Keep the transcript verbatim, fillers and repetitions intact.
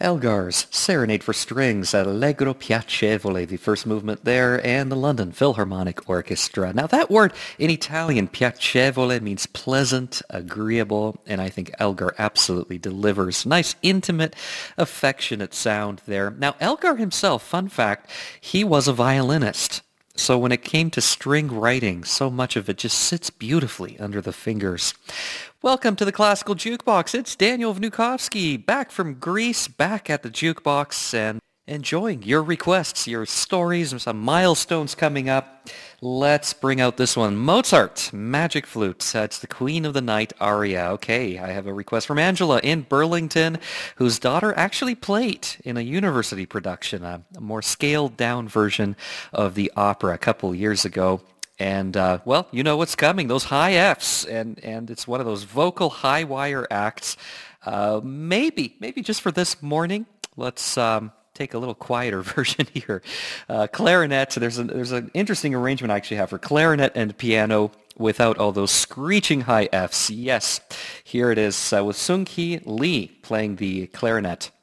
Elgar's Serenade for Strings, Allegro Piacevole, the first movement there, and the London Philharmonic Orchestra. Now that word in Italian, piacevole, means pleasant, agreeable, and I think Elgar absolutely delivers. Nice, intimate, affectionate sound there. Now Elgar himself, fun fact, he was a violinist. So when it came to string writing, so much of it just sits beautifully under the fingers. Welcome to the Classical Jukebox. It's Daniel Vnukovsky, back from Greece, back at the jukebox, and enjoying your requests, your stories, and some milestones coming up. Let's bring out this one. Mozart, Magic Flute. Uh, it's the Queen of the Night aria. Okay, I have a request from Angela in Burlington, whose daughter actually played in a university production, a, a more scaled-down version of the opera a couple years ago. And, uh, well, you know what's coming, those high Fs, and, and it's one of those vocal high wire acts. Uh, maybe, maybe just for this morning, let's um, take a little quieter version here. Uh, clarinet, there's, a, there's an interesting arrangement I actually have for clarinet and piano without all those screeching high Fs. Yes, here it is uh, with Sung-Hee Lee playing the clarinet.